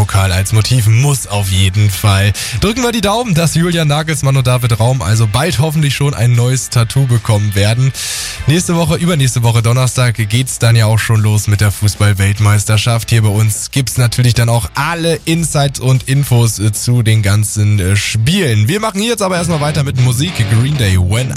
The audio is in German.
Pokal als Motiv muss auf jeden Fall. Drücken wir die Daumen, dass Julian Nagelsmann und David Raum also bald hoffentlich schon ein neues Tattoo bekommen werden. Übernächste Woche Donnerstag geht's dann ja auch schon los mit der Fußball-Weltmeisterschaft. Hier bei uns gibt's natürlich dann auch alle Insights und Infos zu den ganzen Spielen. Wir machen hier jetzt aber erstmal weiter mit Musik. Green Day, When